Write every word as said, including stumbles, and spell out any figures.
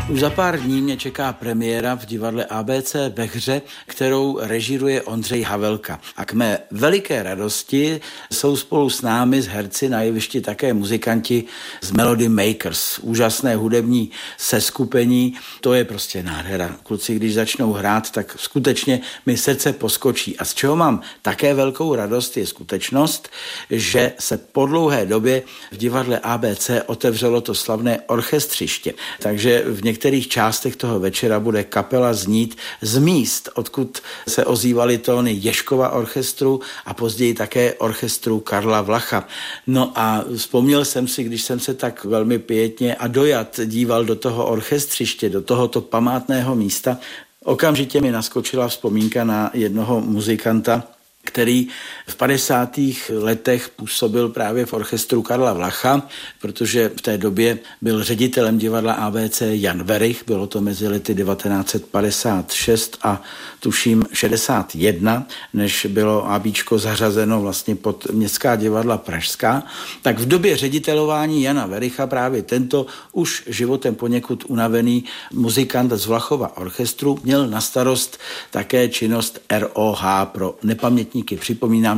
Už za pár dní mě čeká premiéra v divadle á bé cé ve hře, kterou režíruje Ondřej Havelka. A k mé veliké radosti jsou spolu s námi, s herci na jevišti také muzikanti z Melody Makers. Úžasné hudební seskupení, to je prostě nádhera. Kluci, když začnou hrát, tak skutečně mi srdce poskočí. A z čeho mám také velkou radost je skutečnost, že se po dlouhé době v divadle á bé cé otevřelo to slavné orchestřiště. Takže v některých částech toho večera bude kapela znít z míst, odkud se ozývaly tóny Ježkova orchestru a později také orchestru Karla Vlacha. No a vzpomněl jsem si, když jsem se tak velmi pěkně a dojat díval do toho orchestřiště, do tohoto památného místa, okamžitě mi naskočila vzpomínka na jednoho muzikanta, který v padesátých letech působil právě v orchestru Karla Vlacha, protože v té době byl ředitelem divadla á bé cé Jan Werich, bylo to mezi lety devatenáct set padesát šest a tuším šedesát jedna, než bylo ábíčko zařazeno vlastně pod Městská divadla pražská, tak v době ředitelování Jana Wericha právě tento už životem poněkud unavený muzikant z Vlachova orchestru měl na starost také činnost er ó há pro nepamětníky. Připomínám,